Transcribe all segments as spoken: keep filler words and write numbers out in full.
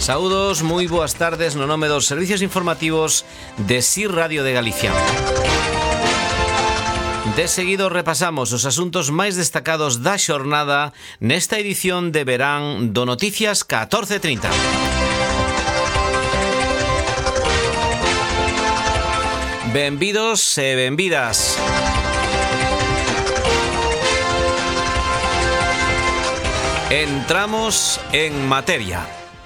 Saúdos, moi boas tardes no nome dos servicios informativos de S I R Radio de Galicia. De seguido repasamos os asuntos máis destacados da xornada nesta edición de verán do Noticias catorce trinta. Benvidos e benvidas. Entramos en materia.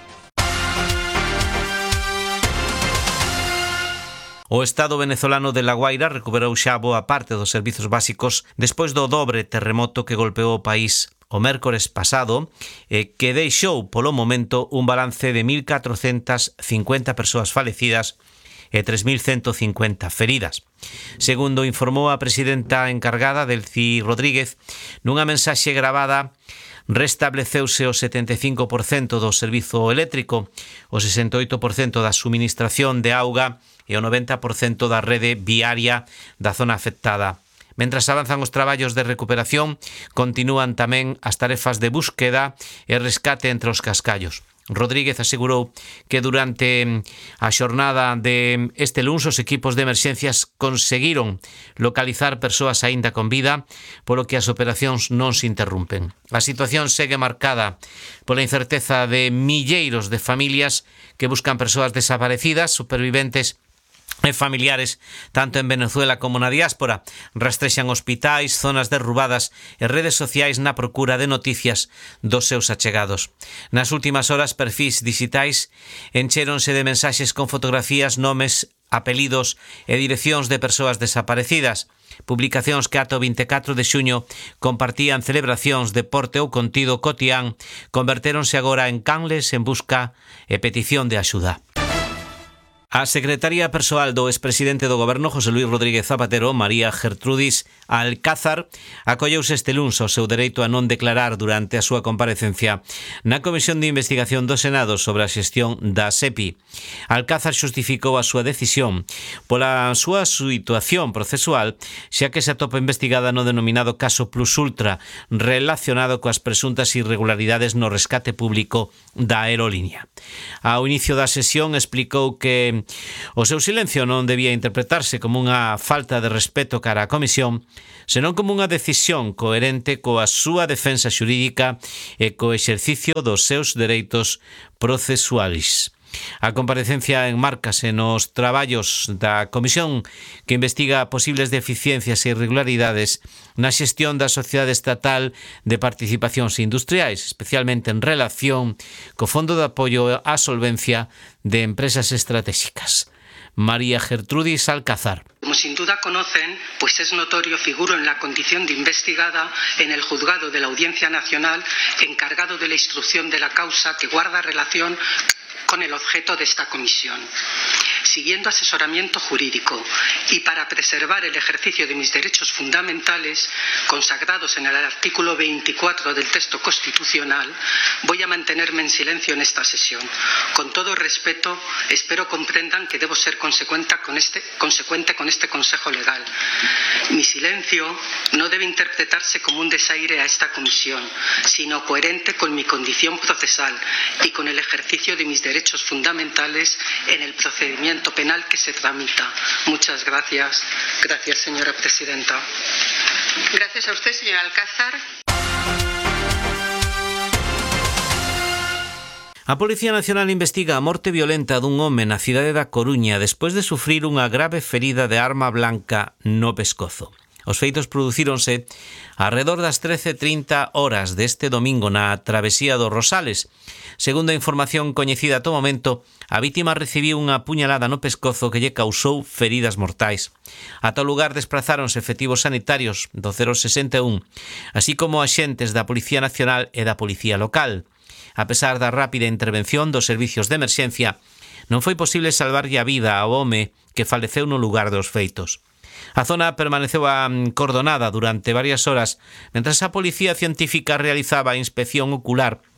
O Estado venezolano de La Guaira recuperou xa boa parte dos servizos básicos despois do dobre terremoto que golpeou o país o mércores pasado e que deixou polo momento un balance de mil catrocentas cincuenta persoas falecidas e tres mil ciento cincuenta feridas. Segundo informou a presidenta encargada, Delcy Rodríguez, nunha mensaxe gravada, restableceuse o setenta e cinco por cento do servizo eléctrico, o sesenta e oito por cento da suministración de auga e o noventa por cento da rede viaria da zona afectada. Mentras avanzan os traballos de recuperación, continúan tamén as tarefas de búsqueda e rescate entre os cascallos. Rodríguez asegurou que durante a xornada de este luns os equipos de emerxencias conseguiron localizar persoas aínda con vida, polo que as operacións non se interrumpen. A situación segue marcada pola incerteza de milleiros de familias que buscan persoas desaparecidas, superviventes e familiares, tanto en Venezuela como na diáspora. Rastrexan hospitais, zonas derrubadas e redes sociais na procura de noticias dos seus achegados. Nas últimas horas, perfis digitais enchéronse de mensaxes con fotografías, nomes, apelidos e direccións de persoas desaparecidas. Publicacións que ata o vinte e catro de xuño compartían celebracións, deporte ou contido cotián convertéronse agora en canles en busca e petición de axuda. A secretaria persoal do expresidente do Goberno, José Luis Rodríguez Zapatero, María Gertrudis Alcázar, acolleuse este luns ao seu dereito a non declarar durante a súa comparecencia na Comisión de Investigación do Senado sobre a xestión da SEPI. Alcázar xustificou a súa decisión pola súa situación procesual, xa que se atopa investigada no denominado caso Plus Ultra, relacionado coas presuntas irregularidades no rescate público da aerolínea. Ao inicio da sesión explicou que o seu silencio non debía interpretarse como unha falta de respeto cara á comisión, senón como unha decisión coherente coa súa defensa xurídica e co exercicio dos seus dereitos procesuais. A comparecencia enmárcase nos traballos da comisión que investiga posibles deficiencias e irregularidades na xestión da Sociedade Estatal de Participacións Industriais, especialmente en relación co Fondo de Apoio á Solvencia de Empresas Estratégicas. María Gertrudis Alcázar. Como sin duda conocen, pues es notorio, figuro en la condición de investigada en el juzgado de la Audiencia Nacional encargado de la instrucción de la causa que guarda relación con el objeto de esta comisión. Siguiendo asesoramiento jurídico y para preservar el ejercicio de mis derechos fundamentales consagrados en el artículo veinticuatro del texto constitucional, voy a mantenerme en silencio en esta sesión. Con todo respeto, espero comprendan que debo ser consecuente con este, consecuente con este consejo legal. Mi silencio no debe interpretarse como un desaire a esta comisión, sino coherente con mi condición procesal y con el ejercicio de mis derechos fundamentales en el procedimiento penal que se tramita. Muchas gracias. Gracias, señora presidenta. Gracias a usted, señora Alcázar. A Policía Nacional investiga a morte violenta dun home na cidade da Coruña despois de sufrir unha grave ferida de arma blanca no pescozo. Os feitos producíronse arredor das trece e trinta horas deste domingo na travesía dos Rosales. Segundo a información coñecida ata o momento, a vítima recibiu unha puñalada no pescozo que lle causou feridas mortais. Ata o lugar desprazáronse efectivos sanitarios do cero sesenta e un, así como axentes da Policía Nacional e da Policía Local. A pesar da rápida intervención dos servicios de emerxencia, non foi posible salvarlle a vida ao home que faleceu no lugar dos feitos. A zona permaneceu acordonada durante varias horas, mentras a Policía Científica realizaba a inspección ocular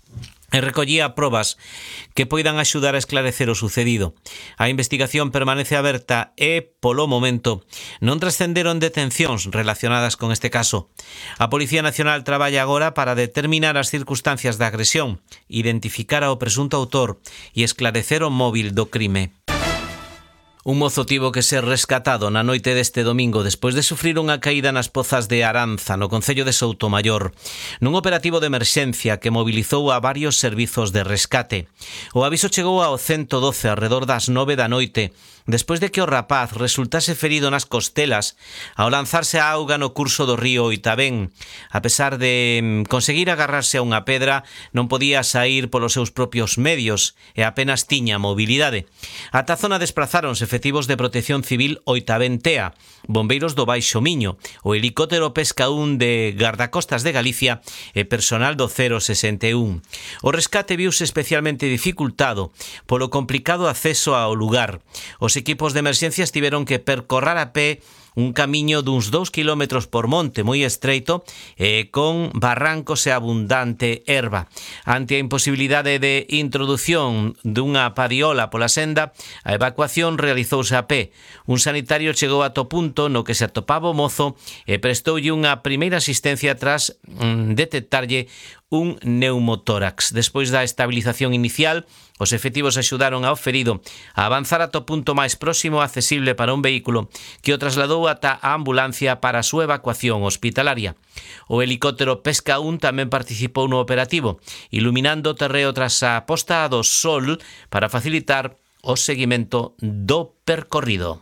e recollía probas que poidan axudar a esclarecer o sucedido. A investigación permanece aberta e, polo momento, non trascenderon detencións relacionadas con este caso. A Policía Nacional traballa agora para determinar as circunstancias da agresión, identificar ao presunto autor e esclarecer o móvil do crime. Un mozo tivo que ser rescatado na noite deste domingo despois de sufrir unha caída nas pozas de Aranza, no concello de Soutomaior, nun operativo de emerxencia que mobilizou a varios servizos de rescate. O aviso chegou ao ciento doce arredor das nove da noite, despois de que o rapaz resultase ferido nas costelas ao lanzarse á auga no curso do río Oitabén. A pesar de conseguir agarrarse a unha pedra, non podía saír polos seus propios medios e apenas tiña mobilidade. Ata a zona desprazáronse efectivos de Protección Civil Oitabén Tea, bombeiros do Baixo Miño, o helicóptero Pesca un de Gardacostas de Galicia e personal do cero sesenta e un. O rescate viuse especialmente dificultado polo complicado acceso ao lugar. Os equipos de emerxencias tiveron que percorrer a pé un camiño duns dous kilómetros por monte moi estreito e con barrancos e abundante erva. Ante a imposibilidade de introdución dunha padiola pola senda, a evacuación realizouse a pé. Un sanitario chegou ata o punto no que se atopaba o mozo e prestoulle unha primeira asistencia tras mm, detectarlle un neumotórax. Despois da estabilización inicial, os efectivos axudaron ao ferido a avanzar ata o punto máis próximo accesible para un vehículo que o trasladou ata a ambulancia para a súa evacuación hospitalaria. O helicóptero Pesca un tamén participou no operativo, iluminando o terreo tras a posta do sol para facilitar o seguimento do percorrido.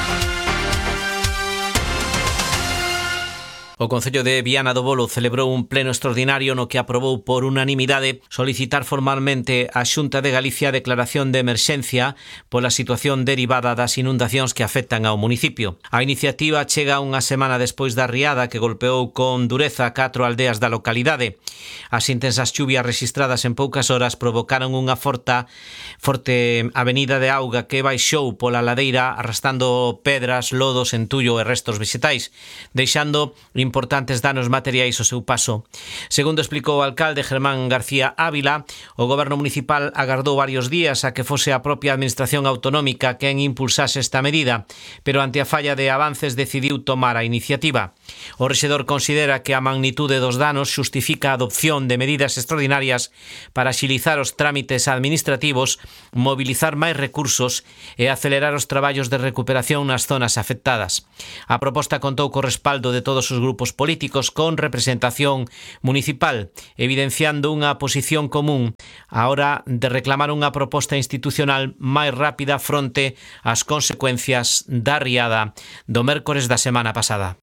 O Concello de Viana do Bolo celebrou un pleno extraordinario no que aprobou por unanimidade solicitar formalmente á Xunta de Galicia a declaración de emerxencia pola situación derivada das inundacións que afectan ao municipio. A iniciativa chega unha semana despois da riada que golpeou con dureza catro aldeas da localidade. As intensas chuvias registradas en poucas horas provocaron unha forta, forte avenida de auga que baixou pola ladeira arrastando pedras, lodos, entullo e restos vegetais, deixando importantes danos materiais ao seu paso. Segundo explicou o alcalde Germán García Ávila, o goberno municipal agardou varios días a que fose a propia administración autonómica quen impulsase esta medida, pero ante a falla de avances decidiu tomar a iniciativa. O rexedor considera que a magnitude dos danos xustifica a adopción de medidas extraordinarias para axilizar os trámites administrativos, mobilizar máis recursos e acelerar os traballos de recuperación nas zonas afectadas. A proposta contou co respaldo de todos os grupos políticos con representación municipal, evidenciando unha posición común á hora de reclamar unha proposta institucional máis rápida fronte ás consecuencias da riada do mércores da semana pasada.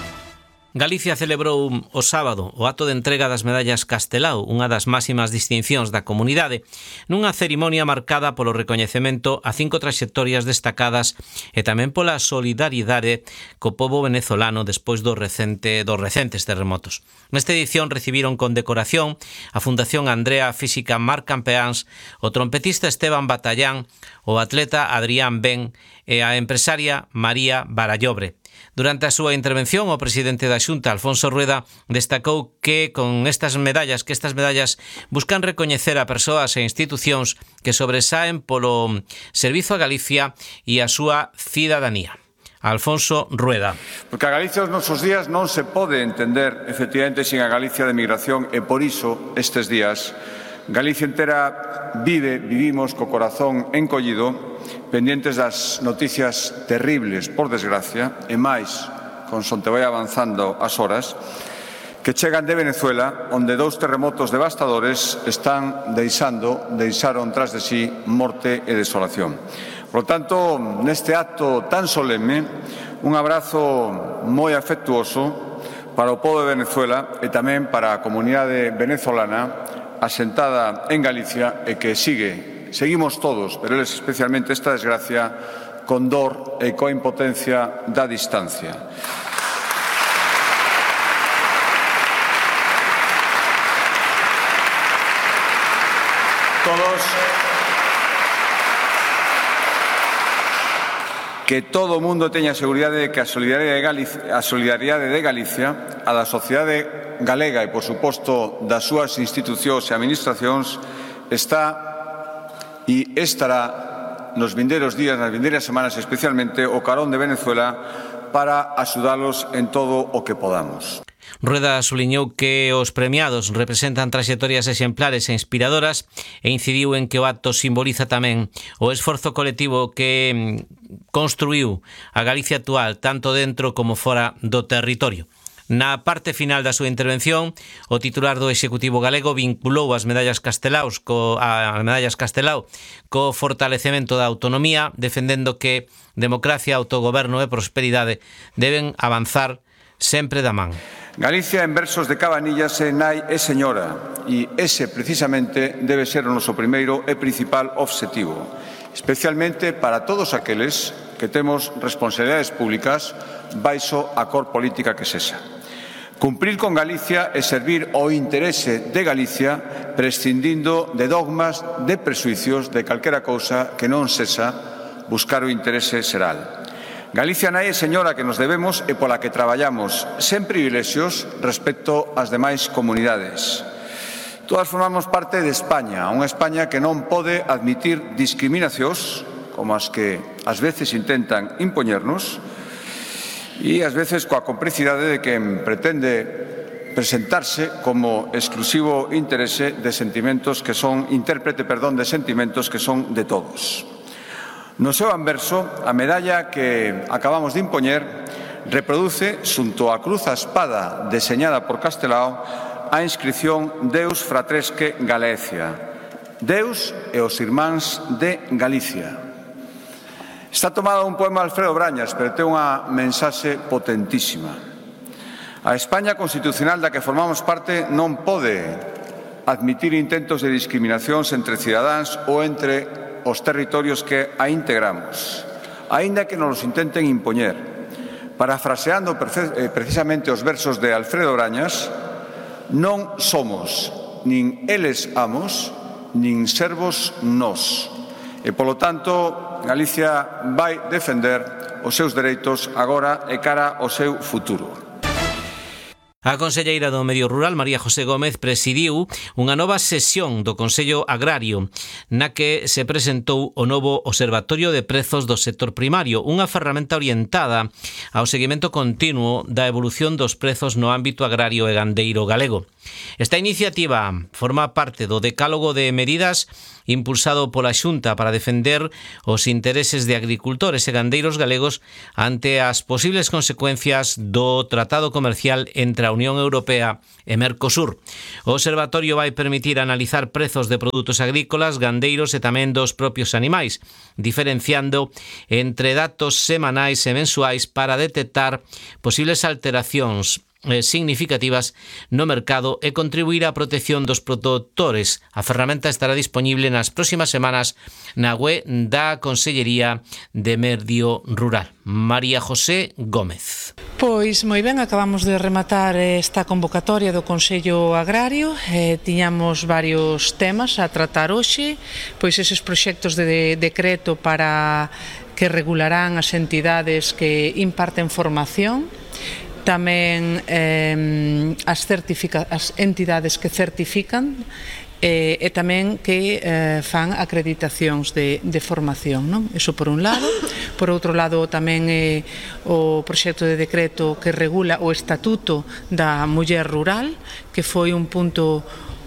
Galicia celebrou o sábado o acto de entrega das medallas Castelao, unha das máximas distincións da comunidade, nunha cerimonia marcada polo recoñecemento a cinco traxectorias destacadas e tamén pola solidaridade co pobo venezolano despois do recente, dos recentes terremotos. Nesta edición recibiron con decoración a Fundación Andrea Física Mar Campeáns, o trompetista Esteban Batallán, o atleta Adrián Ben e a empresaria María Barallobre. Durante a súa intervención, o presidente da Xunta, Alfonso Rueda, destacou que con estas medallas, que estas medallas buscan recoñecer a persoas e institucións que sobresaen polo servizo a Galicia e a súa cidadanía. Alfonso Rueda. Porque a Galicia nos nosos días non se pode entender efectivamente sin a Galicia de migración e por iso estes días Galicia entera vive, vivimos co corazón encollido, pendientes das noticias terribles, por desgracia, e máis, consonte vai avanzando as horas, que chegan de Venezuela, onde dous terremotos devastadores están deixando, deixaron tras de sí morte e desolación. Por lo tanto, neste acto tan solemne, un abrazo moi afectuoso para o pobo de Venezuela e tamén para a comunidade venezolana asentada en Galicia e que sigue, seguimos todos, pero eles especialmente esta desgracia, con dor e coa impotencia da distancia. Todos, que todo o mundo teña seguridade de que a solidariedade de Galicia, a solidariedade de Galicia, a da sociedade galega e, por suposto, das súas institucións e administracións, está e estará nos vindeiros días, nas vindeiras semanas especialmente, o carón de Venezuela para axudalos en todo o que podamos. Rueda subliñou que os premiados representan traxectorias exemplares e inspiradoras e incidiu en que o acto simboliza tamén o esforzo colectivo que construiu a Galicia actual tanto dentro como fora do territorio. Na parte final da súa intervención, o titular do Executivo galego vinculou as medallas Castelaos co, a medallas Castelao co fortalecemento da autonomía, defendendo que democracia, autogoberno e prosperidade deben avanzar sempre da man. Galicia en versos de Cabanillas é nai e señora, e ese precisamente debe ser o noso primeiro e principal obxectivo, especialmente para todos aqueles que temos responsabilidades públicas baixo a cor política que sexa. Cumprir con Galicia e servir ao interese de Galicia prescindindo de dogmas, de presuicios, de calquera cousa que non sexa buscar o interese xeral. Galicia nai é señora que nos debemos e pola que traballamos, sen privilexios respecto ás demais comunidades. Todas formamos parte de España, unha España que non pode admitir discriminacións como as que ás veces intentan impoñernos e ás veces coa complicidade de quen pretende presentarse como exclusivo interese de sentimentos que son, intérprete, perdón, de sentimentos que son de todos. No seu anverso, a medalla que acabamos de impoñer reproduce, xunto á cruz a espada deseñada por Castelao, a inscripción Deus Fratresque Galicia, Deus e os irmáns de Galicia. Está tomada un poema de Alfredo Brañas, pero ten unha mensaxe potentísima. A España constitucional da que formamos parte non pode admitir intentos de discriminacións entre cidadáns ou entre os territorios que a integramos, aínda que nos intenten impoñer. Parafraseando precisamente os versos de Alfredo Brañas, non somos nin eles amos, nin servos nós. E, polo tanto, Galicia vai defender os seus dereitos agora e cara ao seu futuro. A conselleira do Medio Rural, María José Gómez, presidiu unha nova sesión do Consello Agrario na que se presentou o novo Observatorio de Prezos do Sector Primario, unha ferramenta orientada ao seguimento continuo da evolución dos prezos no ámbito agrario e gandeiro galego. Esta iniciativa forma parte do decálogo de medidas impulsado pola Xunta para defender os intereses de agricultores e gandeiros galegos ante as posibles consecuencias do Tratado Comercial entre a Unión Europea e Mercosur. O observatorio vai permitir analizar prezos de produtos agrícolas, gandeiros e tamén dos propios animais, diferenciando entre datos semanais e mensuais para detectar posibles alteracións significativas no mercado e contribuir á protección dos produtores. A ferramenta estará disponible nas próximas semanas na web da Consellería de Medio Rural. María José Gómez. Pois moi ben, acabamos de rematar esta convocatoria do Consello Agrario. Eh, tiñamos varios temas a tratar hoxe, pois eses proxectos de decreto para que regularán as entidades que imparten formación, tamén eh, as, as entidades que certifican eh, e tamén que eh, fan acreditacións de, de formación, non? Eso por un lado. Por outro lado, tamén eh, o proxecto de decreto que regula o Estatuto da Muller Rural, que foi un punto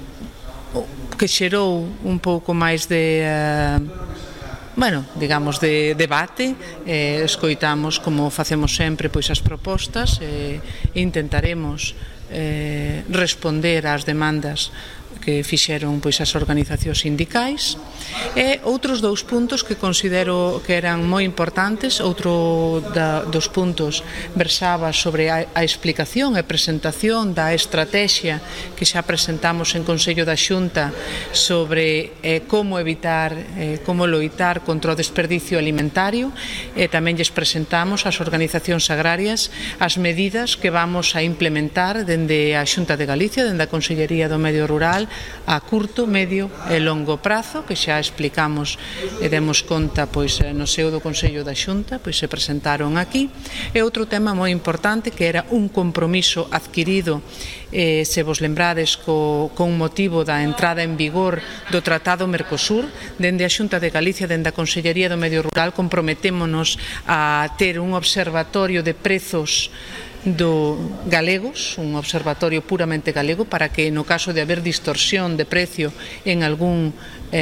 que xerou un pouco máis de... Eh, bueno, digamos, de debate. Eh, escoitamos, como facemos sempre, pois as propostas e eh, intentaremos eh, responder ás demandas que fixeron pois as organizacións sindicais. E outros dous puntos que considero que eran moi importantes. Outro da, dos puntos versaba sobre a, a explicación e presentación da estrategia que xa presentamos en Consello da Xunta sobre eh, como evitar, eh, como loitar contra o desperdicio alimentario, e tamén lles presentamos ás organizacións agrarias as medidas que vamos a implementar dende a Xunta de Galicia, dende a Consellería do Medio Rural, a curto, medio e longo prazo, que xa explicamos e demos conta pois no seo do Consello da Xunta, pois se presentaron aquí. E outro tema moi importante que era un compromiso adquirido, eh, se vos lembrades, co, con motivo da entrada en vigor do Tratado Mercosur. Dende a Xunta de Galicia, dende a Consellería do Medio Rural, comprometémonos a ter un observatorio de prezos do galegos, un observatorio puramente galego, para que no caso de haber distorsión de precio en algún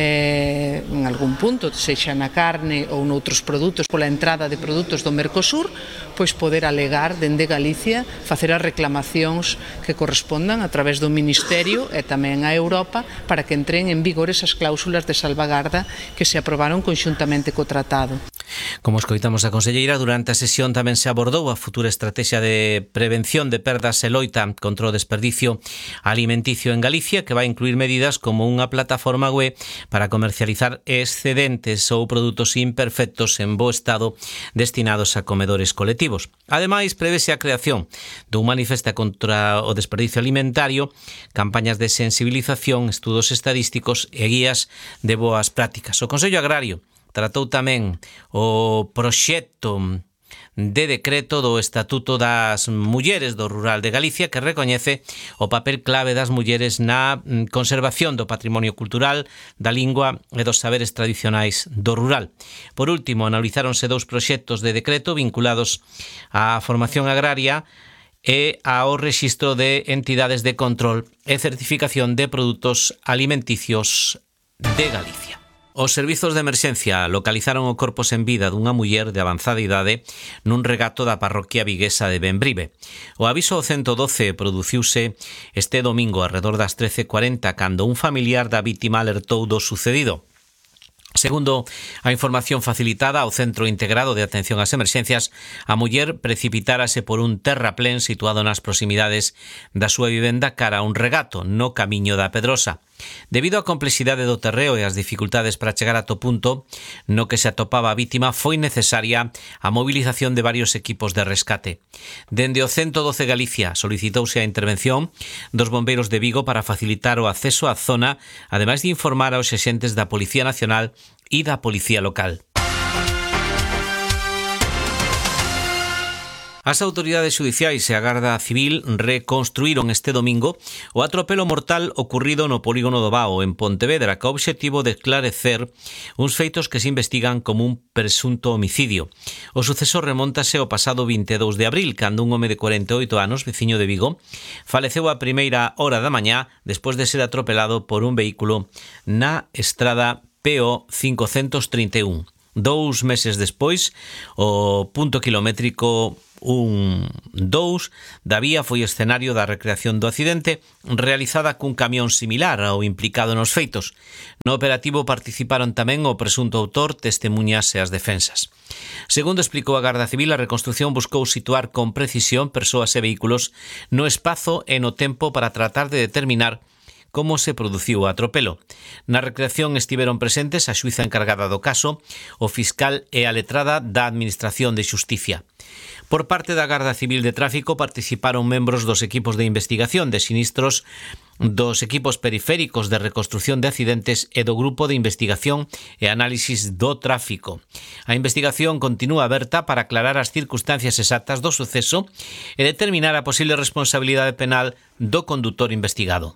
eh, en algún punto, sexa na carne ou noutros produtos, pola entrada de produtos do Mercosur, pois poder alegar dende Galicia, facer as reclamacións que correspondan a través do Ministerio e tamén a Europa, para que entren en vigor esas cláusulas de salvagarda que se aprobaron conxuntamente co tratado. Como escoitamos a conselleira, durante a sesión tamén se abordou a futura estrategia de prevención de perdas e loita contra o desperdicio alimenticio en Galicia, que vai incluir medidas como unha plataforma web para comercializar excedentes ou produtos imperfectos en bo estado destinados a comedores colectivos. Ademais, prevese a creación dun manifesta contra o desperdicio alimentario, campañas de sensibilización, estudos estadísticos e guías de boas prácticas. O Consello Agrario tratou tamén o proxecto de decreto do Estatuto das Mulleres do Rural de Galicia, que recoñece o papel clave das mulleres na conservación do patrimonio cultural, da lingua e dos saberes tradicionais do rural. Por último, analizáronse dous proxectos de decreto vinculados á formación agraria e ao rexistro de entidades de control e certificación de produtos alimenticios de Galicia. Os servizos de emerxencia localizaron o corpo sen vida dunha muller de avanzada idade nun regato da parroquia viguesa de Bembrive. O aviso ao ciento doce produciuse este domingo arredor das trece cuarenta, cando un familiar da vítima alertou do sucedido. Segundo a información facilitada ao Centro Integrado de Atención ás Emerxencias, a muller precipitárase por un terraplén situado nas proximidades da súa vivenda cara a un regato no camiño da Pedrosa. Debido á complexidade do terreo e as dificultades para chegar a to punto no que se atopaba a vítima, foi necesaria a movilización de varios equipos de rescate. Dende o ciento doce Galicia solicitouse a intervención dos bombeiros de Vigo para facilitar o acceso á zona, ademais de informar aos axentes da Policía Nacional e da Policía Local. As autoridades xudiciais e a Garda Civil reconstruíron este domingo o atropelo mortal ocurrido no polígono do Bao, en Pontevedra, co obxectivo de esclarecer uns feitos que se investigan como un presunto homicidio. O suceso remóntase ao pasado vinte e dous de abril, cando un home de cuarenta e oito anos, veciño de Vigo, faleceu a primeira hora da mañá despois de ser atropelado por un vehículo na estrada P O cincocentos trinta e un. Dous meses despois, o punto kilométrico un dous da vía foi escenario da recreación do accidente realizada cun camión similar ao implicado nos feitos. No operativo participaron tamén o presunto autor, testemunhas e as defensas. Segundo explicou a Garda Civil, a reconstrucción buscou situar con precisión persoas e vehículos no espazo e no tempo para tratar de determinar como se produciu o atropelo. Na recreación estiveron presentes a xuíza encargada do caso, o fiscal e a letrada da Administración de Xusticia. Por parte da Garda Civil de Tráfico participaron membros dos equipos de investigación de sinistros, dos equipos periféricos de reconstrucción de accidentes e do grupo de investigación e análisis do tráfico. A investigación continúa aberta para aclarar as circunstancias exactas do suceso e determinar a posible responsabilidade penal do condutor investigado.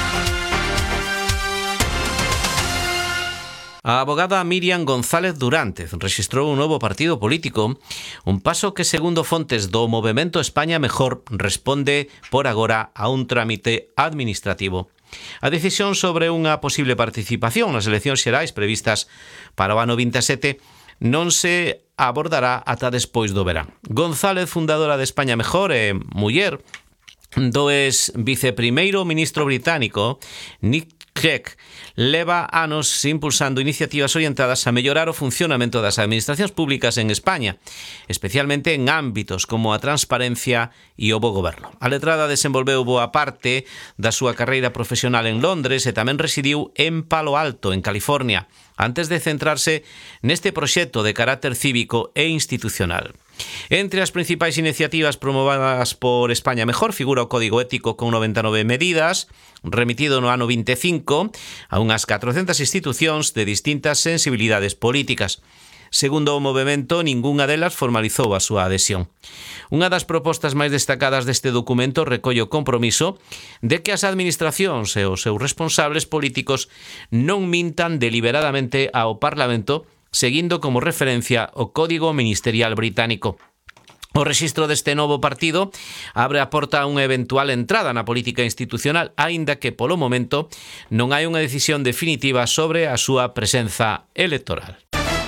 A abogada Miriam González Durantez rexistrou un novo partido político, un paso que, segundo fontes do Movemento España Mejor, responde por agora a un trámite administrativo. A decisión sobre unha posible participación nas eleccións xerais previstas para o ano vinte e sete non se abordará ata despois do verán. González, fundadora de España Mejor e muller do ex viceprimeiro ministro británico Nick Clegg, leva anos impulsando iniciativas orientadas a mellorar o funcionamento das administracións públicas en España, especialmente en ámbitos como a transparencia e o bo goberno. A letrada desenvolveu boa parte da súa carreira profesional en Londres e tamén residiu en Palo Alto, en California, antes de centrarse neste proxecto de carácter cívico e institucional. Entre as principais iniciativas promovadas por España Mejor figura o Código Ético con noventa e nove medidas, remitido no ano vinte e cinco a unhas catrocentas institucións de distintas sensibilidades políticas. Segundo o movemento, ningunha delas formalizou a súa adhesión. Unha das propostas máis destacadas deste documento recolle o compromiso de que as administracións e os seus responsables políticos non mintan deliberadamente ao Parlamento, seguindo como referencia o Código Ministerial británico. O rexistro deste novo partido abre a porta a unha eventual entrada na política institucional, aínda que polo momento non hai unha decisión definitiva sobre a súa presenza electoral.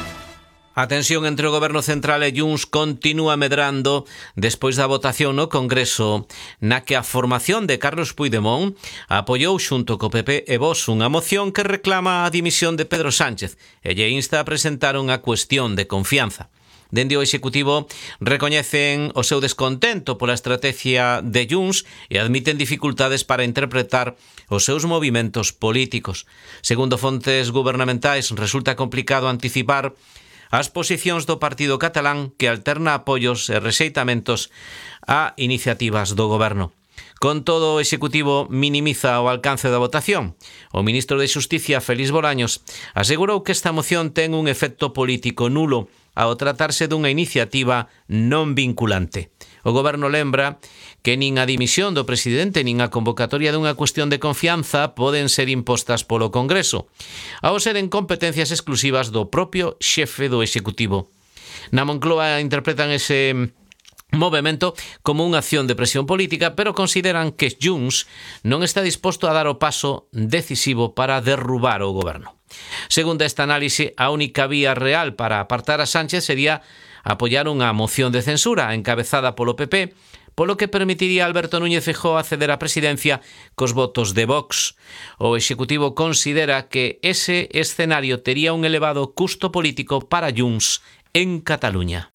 A tensión entre o Goberno Central e Junts continúa medrando despois da votación no Congreso, na que a formación de Carlos Puigdemont apoiou xunto co P P e Vox unha moción que reclama a dimisión de Pedro Sánchez e lle insta a presentar unha cuestión de confianza. Dende o Executivo recoñecen o seu descontento pola estrategia de Junts e admiten dificultades para interpretar os seus movimentos políticos. Segundo fontes gubernamentais, resulta complicado anticipar as posicións do partido catalán que alterna apoios e rexeitamentos a iniciativas do goberno. Con todo, o Executivo minimiza o alcance da votación. O ministro de Xusticia, Félix Bolaños, asegurou que esta moción ten un efecto político nulo ao tratarse dunha iniciativa non vinculante. O goberno lembra que nin a dimisión do presidente nin a convocatoria dunha cuestión de confianza poden ser impostas polo Congreso, ao seren competencias exclusivas do propio xefe do Executivo. Na Moncloa interpretan ese movemento como unha acción de presión política, pero consideran que Junts non está disposto a dar o paso decisivo para derrubar o goberno. Segundo esta análise, a única vía real para apartar a Sánchez sería apoiar unha moción de censura encabezada polo P P, polo que permitiría a Alberto Núñez Feijóo acceder á presidencia cos votos de Vox. O Executivo considera que ese escenario tería un elevado custo político para Junts en Cataluña.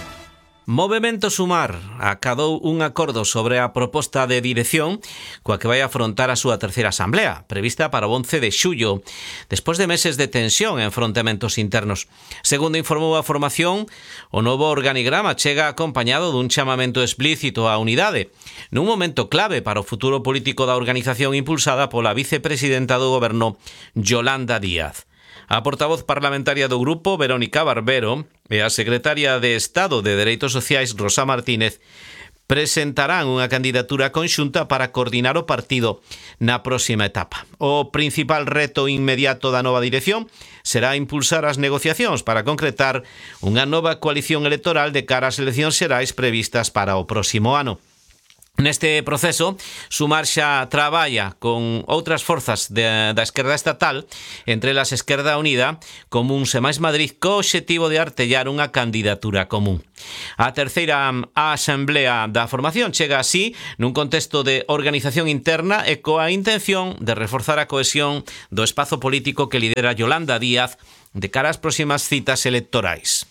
Movemento Sumar acadou un acordo sobre a proposta de dirección coa que vai afrontar a súa terceira asamblea, prevista para o once de xullo, despois de meses de tensión e enfrontamentos internos. Segundo informou a formación, o novo organigrama chega acompañado dun chamamento explícito á unidade, nun momento clave para o futuro político da organización impulsada pola vicepresidenta do goberno, Yolanda Díaz. A portavoz parlamentaria do grupo, Verónica Barbero, e a secretaria de Estado de Dereitos Sociais, Rosa Martínez, presentarán unha candidatura conxunta para coordinar o partido na próxima etapa. O principal reto inmediato da nova dirección será impulsar as negociacións para concretar unha nova coalición electoral de cara ás eleccións xerais previstas para o próximo ano. Neste proceso, Sumar xa traballa con outras forzas de, da esquerda estatal, entre elas Esquerda Unida, Comuns e Máis Madrid, co obxectivo de artellar unha candidatura común. A terceira asamblea da formación chega así nun contexto de organización interna e coa intención de reforzar a cohesión do espazo político que lidera Yolanda Díaz de cara ás próximas citas electorais.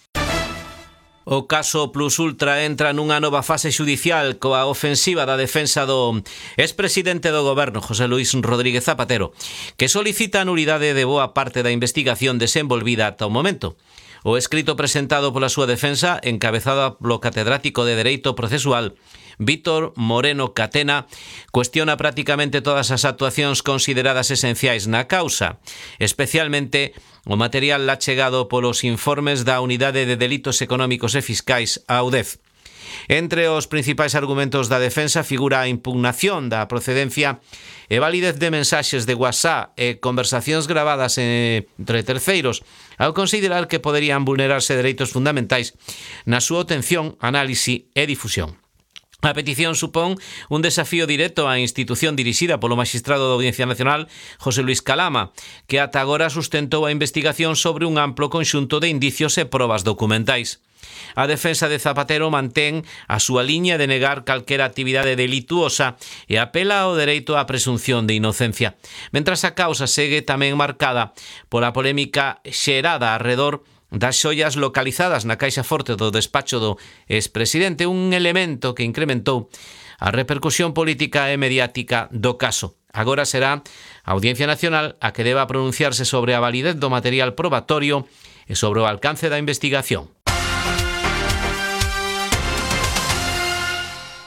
O caso Plus Ultra entra nunha nova fase xudicial coa ofensiva da defensa do expresidente do goberno, José Luis Rodríguez Zapatero, que solicita a nulidade de boa parte da investigación desenvolvida ata o momento. O escrito presentado pola súa defensa, encabezado polo catedrático de Dereito Procesual, Víctor Moreno Catena, cuestiona prácticamente todas as actuacións consideradas esenciais na causa, especialmente o material achegado polos informes da Unidade de Delitos Económicos e Fiscais, a U D E F. Entre os principais argumentos da defensa figura a impugnación da procedencia e validez de mensaxes de WhatsApp e conversacións gravadas entre terceiros, ao considerar que poderían vulnerarse dereitos fundamentais na súa obtención, análise e difusión. A petición supón un desafío directo á institución dirixida polo magistrado da Audiencia Nacional, José Luis Calama, que ata agora sustentou a investigación sobre un amplo conxunto de indicios e probas documentais. A defensa de Zapatero mantén a súa liña de negar calquera actividade delituosa e apela ao dereito á presunción de inocencia, mentras a causa segue tamén marcada pola polémica xerada arredor das xoias localizadas na caixa forte do despacho do expresidente, un elemento que incrementou a repercusión política e mediática do caso. Agora será a Audiencia Nacional a que deba pronunciarse sobre a validez do material probatorio e sobre o alcance da investigación.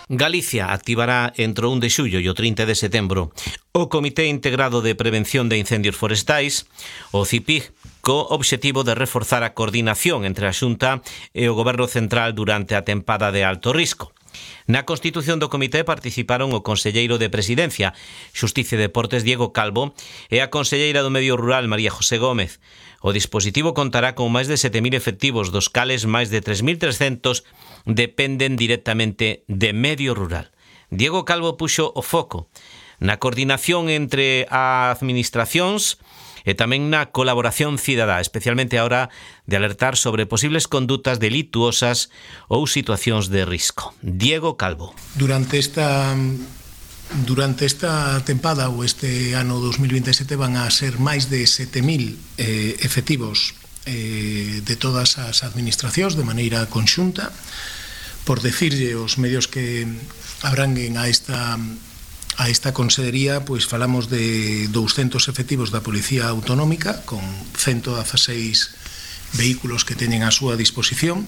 Galicia activará entre o un de xullo e o trinta de setembro o Comité Integrado de Prevención de Incendios Forestais, o C I P I G, co obxectivo de reforzar a coordinación entre a Xunta e o Goberno Central durante a tempada de alto risco. Na constitución do comité participaron o conselleiro de Presidencia, Xusticia e Deportes Diego Calvo e a conselleira do Medio Rural María José Gómez. O dispositivo contará con máis de sete mil efectivos, dos cales máis de tres mil trescentos dependen directamente de Medio Rural. Diego Calvo puxo o foco na coordinación entre as administracións e tamén na colaboración cidadá, especialmente a hora de alertar sobre posibles condutas delituosas ou situacións de risco. Diego Calvo. Durante esta durante esta tempada ou este ano dos mil veintesete van a ser máis de sete mil eh, efectivos eh, de todas as administracións de maneira conxunta. Por decirlle os medios que abranguen a esta a esta consellería, pois falamos de douscentos efectivos da Policía Autonómica con ciento dieciséis vehículos que teñen a súa disposición.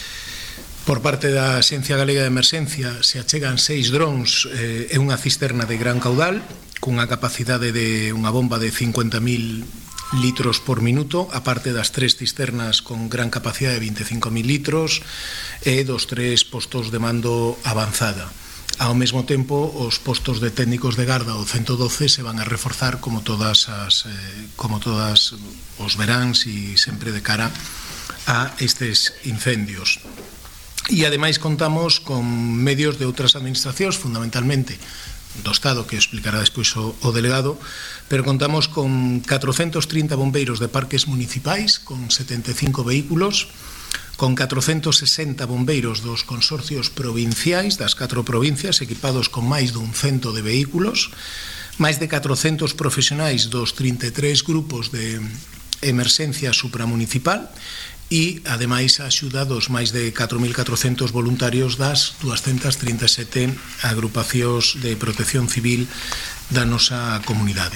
Por parte da Axencia Galega de Emerxencia se achegan seis drons eh, e unha cisterna de gran caudal cunha capacidade de unha bomba de cincuenta mil litros por minuto, aparte das tres cisternas con gran capacidade de veinticinco mil litros e dos tres postos de mando avanzada. Ao mesmo tempo, os postos de técnicos de garda o ciento doce se van a reforzar como todas as eh, como todas os veráns e sempre de cara a estes incendios. E ademais contamos con medios de outras administracións, fundamentalmente do Estado, que explicará despois o, o delegado, pero contamos con catrocentos trinta bombeiros de parques municipais, con setenta e cinco vehículos, con catrocentos sesenta bombeiros dos consorcios provinciais das catro provincias, equipados con máis dun cento de vehículos, máis de catrocentos profesionais dos trinta e tres grupos de emerxencia supramunicipal, e, ademais, a axuda dos máis de catro mil catrocentos voluntarios das duascentas trinta e sete agrupacións de protección civil da nosa comunidade.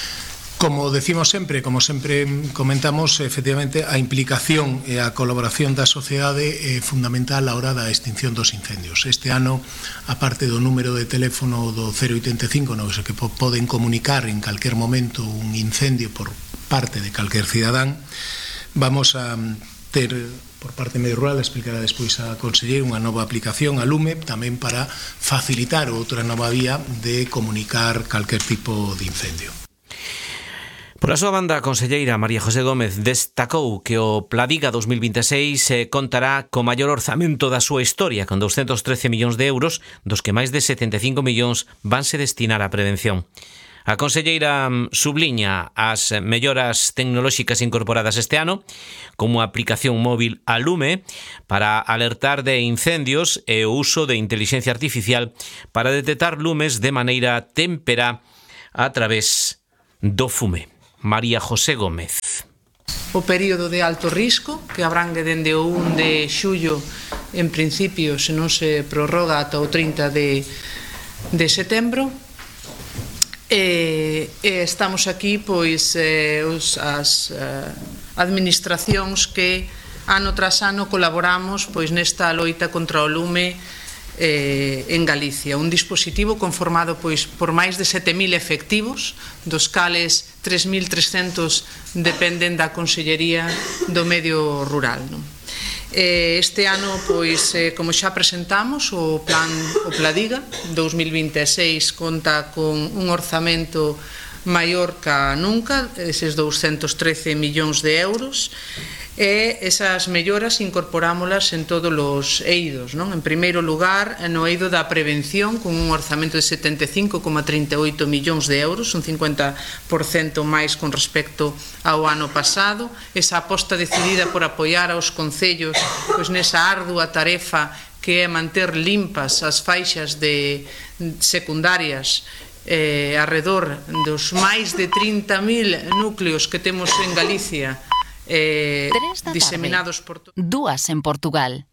Como decimos sempre, como sempre comentamos, efectivamente, a implicación e a colaboración da sociedade é fundamental á hora da extinción dos incendios. Este ano, aparte do número de teléfono do cero oitenta e cinco, no que poden comunicar en calquer momento un incendio por parte de calquer cidadán, vamos a ter, por parte Medio Rural, explicará despois a conselleira, unha nova aplicación a Lume, tamén para facilitar outra nova vía de comunicar calquer tipo de incendio. Por a súa banda, a conselleira María José Gómez destacou que o Pladiga dos mil veintiséis eh, contará co maior orzamento da súa historia, con doscientos trece millóns de euros, dos que máis de setenta e cinco millóns vanse destinar á prevención. A conselleira subliña as melloras tecnolóxicas incorporadas este ano, como a aplicación móvil a Lume para alertar de incendios e o uso de inteligencia artificial para detectar lumes de maneira témpera a través do fume. María José Gómez. O período de alto risco, que abrangue dende o un de xullo, en principio, se non se prorroga ata o trinta de setembro, E, e estamos aquí, pois, eh, os, as eh, administracións que ano tras ano colaboramos, pois, nesta loita contra o lume eh, en Galicia. Un dispositivo conformado, pois, por máis de sete mil efectivos, dos cales tres mil trescentos dependen da Consellería do Medio Rural, non? Este ano, pois, como xa presentamos, o plan o Pladiga dos mil veintiséis conta con un orzamento maior ca nunca, eses doscientos trece millóns de euros, e esas melloras incorporámolas en todos os eidos, non? En primeiro lugar, no eido da prevención, con un orzamento de setenta e cinco coma trinta e oito millóns de euros, un cincuenta por cento máis con respecto ao ano pasado. Esa aposta decidida por apoiar aos concellos, pois, nesa ardua tarefa que é manter limpas as faixas de secundarias eh, arredor dos máis de trinta mil núcleos que temos en Galicia, Eh, diseminados por todo. Dúas en Portugal.